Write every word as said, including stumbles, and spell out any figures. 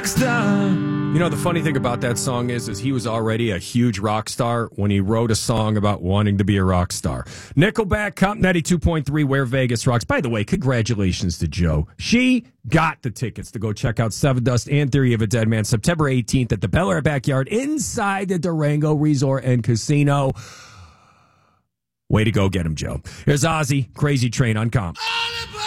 star. You know, the funny thing about that song is, is he was already a huge rock star when he wrote a song about wanting to be a rock star. Nickelback, Comp ninety-two point three, Where Vegas Rocks. By the way, congratulations to Joe. She got the tickets to go check out Seven Dust and Theory of a Dead Man September eighteenth at the Bel Air Backyard inside the Durango Resort and Casino. Way to go get him, Joe. Here's Ozzy, Crazy Train on Comp.